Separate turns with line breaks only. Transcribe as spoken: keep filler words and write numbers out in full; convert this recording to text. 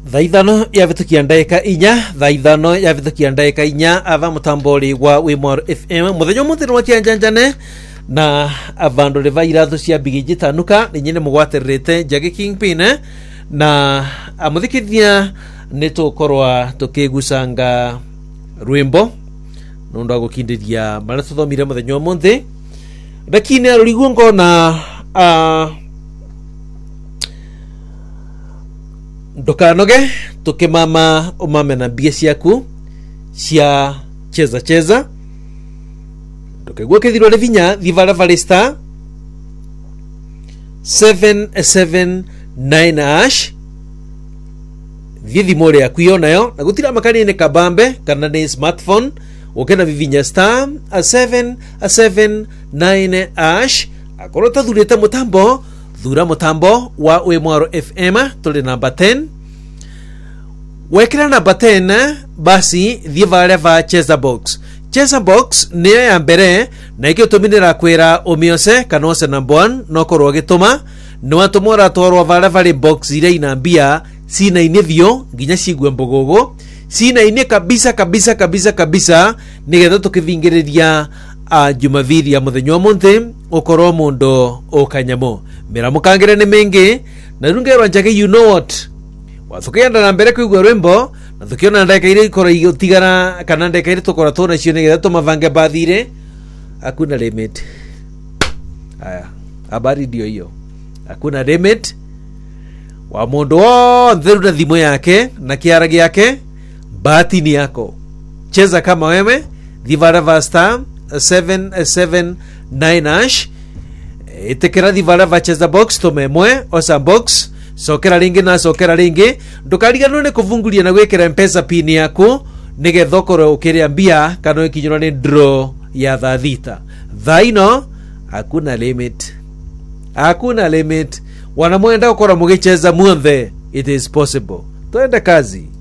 Thaithano ya vitukia ndaika inya, thaithano ya vitukia ndaika inya ava mutambori wa Wimwaro F M muthenyo muthiro wa kianjanjane na avando leva iratho cia bigiji tanuka ni nyine mugwaterete Jage Kingpin na amuthikithia nitukorwa tukigusanga rwimbo nundu agukindiria mara tuthomire muthenyo muthi lakini arurigu ngona a ndokanoge tukimama umame na mbia ciaku cia cheza cheza ndokegwa kithiro le vinya thivara valista seven seven nine ash vivi more ya kuiona yo na gutira makani ne kabambe kana ne smartphone ukena vivinya star seven seven nine ash akorota thurete mutambo thura mutambo wa Wimwaro F M tuli namba ten wekira namba ten basi thivare va cheza box cheza box ni ya mbere na ikyo tuminira kwira omiose kanose number one no korwo gituma no atumora twarwa vale vale box ile inambia sina inevyo nginya cigwe mbogogo sina ine kabisa kabisa kabisa kabisa nigetha tukivingiriria a Jumavili ya muthenyo wa munthi ukorwo mundo okanyamo mira mukangire ni mingi na rungerwa Jage you know what wathukienda na mbere kuigwa rwimbo na thukiona ndeka ile ikora igotigara kana ndeka ile tukora tona cio nigetha tumavange bathire hakuna limit. Aya habari ndio hiyo, hakuna limit wa mundu wothe na thimo yake na kiara yake bahati ni yako. Cheza kama wewe thivara va star seven seven nine ash itekera thivara va cheza box tumemwe osa box sokera ringi na sokera ringi ndukariga none kuvungulia na gwekera M-Pesa pin yaku nigetha ukorwo ukiria mbia kana ikinyura ni draw ya thita thaino hakuna limit, hakuna limit. Wanamwenda ukora mugicheza muothe, it is possible. Tuende kazi.